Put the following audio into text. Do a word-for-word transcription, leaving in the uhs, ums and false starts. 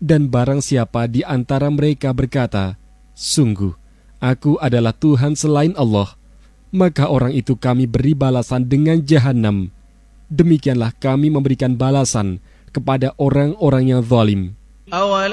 Dan barang siapa di antara mereka berkata, "Sungguh, aku adalah Tuhan selain Allah," maka orang itu kami beri balasan dengan Jahannam. Demikianlah kami memberikan balasan kepada orang-orang yang zalim.